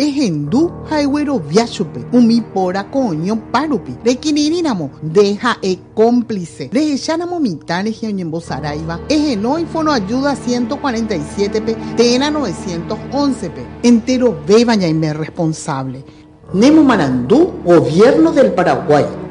Ejendu haigüero viachupe, umi pora coño parupi. Requinirínamo, deja cómplice. Rejechanamo mitad Ñembo Saraiva. Ejenoi fono ayuda 147 p, tena 911 p. Entero beba ya responsable. Nemo Marandú, Gobierno del Paraguay.